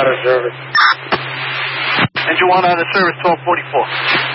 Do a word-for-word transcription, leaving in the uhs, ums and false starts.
out of service. Engine one out of service, twelve forty-four.